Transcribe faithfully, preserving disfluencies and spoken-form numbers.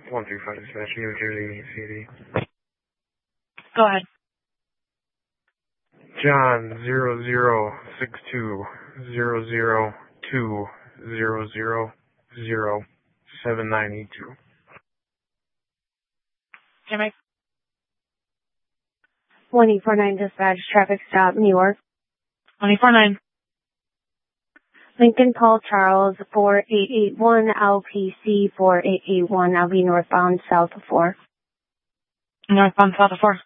one three five dispatch, New Jersey, C D. Go ahead. John zero zero six two zero zero two zero zero zero seven nine eight two. Jimmy. one eight four nine dispatch, traffic stop, New York. one eight four nine. Lincoln call Charles four eight eight one, L P C four eight eight one. I'll be northbound south of four. Northbound south of four.